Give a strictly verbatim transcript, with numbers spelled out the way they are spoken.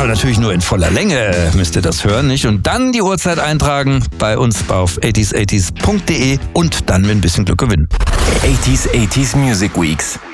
Aber natürlich nur in voller Länge müsst ihr das hören, nicht? Und dann die Uhrzeit eintragen bei uns auf achtziger achtzig punkt de und dann mit ein bisschen Glück gewinnen. achtziger achtzig Music Weeks.